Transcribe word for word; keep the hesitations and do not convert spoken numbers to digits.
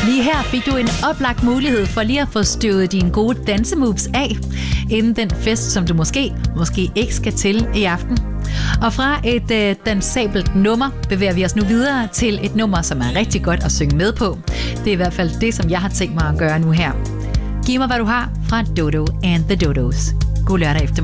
Lige her fik du en oplagt mulighed for lige at få støvet dine gode dansemoves af, inden den fest, som du måske, måske ikke skal til i aften. Og fra et øh, dansabelt nummer bevæger vi os nu videre til et nummer, som er rigtig godt at synge med på. Det er i hvert fald det, som jeg har tænkt mig at gøre nu her. Giv mig, hvad du har fra Dodo and the Dodos. God lørdag eftermiddag.